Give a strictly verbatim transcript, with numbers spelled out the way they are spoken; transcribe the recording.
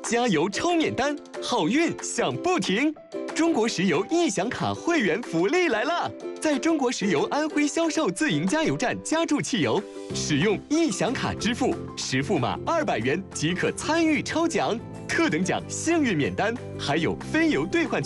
加油抽免单，好运响不停！中国石油易享卡会员福利来了！在中国石油安徽销售自营加油站加注汽油，使用易享卡支付，实付码二百元即可参与抽奖，特等奖幸运免单，还有非油兑换券。